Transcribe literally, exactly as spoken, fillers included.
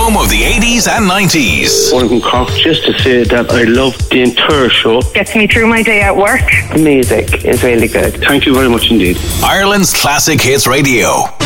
home of the eighties and nineties. One from Cork, just to say that I love the entire show. Gets me through my day at work. The music is really good. Thank you very much indeed. Ireland's Classic Hits Radio.